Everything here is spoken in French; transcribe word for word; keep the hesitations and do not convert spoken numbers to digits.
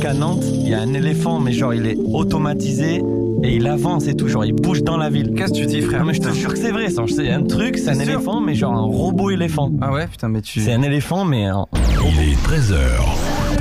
qu'à Nantes, il y a un éléphant, mais genre il est automatisé et il avance et tout, genre il bouge dans la ville. Qu'est-ce que tu dis, frère? Non mais je te jure que c'est vrai, ça. C'est un truc, c'est un C'est sûr. éléphant, mais genre un robot éléphant. Ah ouais, putain, mais tu... C'est un éléphant, mais un... Il est treize heures.